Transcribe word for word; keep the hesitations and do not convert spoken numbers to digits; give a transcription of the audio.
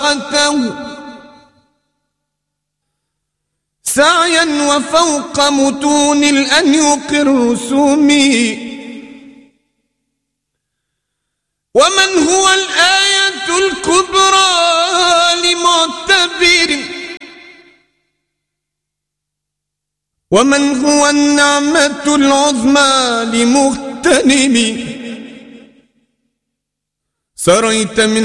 سعيا وفوق متون الأنيق الرسوم. ومن هو الآية الكبرى لمعتبر، ومن هو النعمة العظمى لمغتنم. سريت من